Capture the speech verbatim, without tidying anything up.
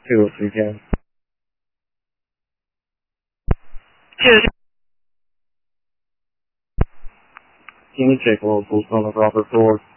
two if you can. Two. Can you check locals on the proper floor?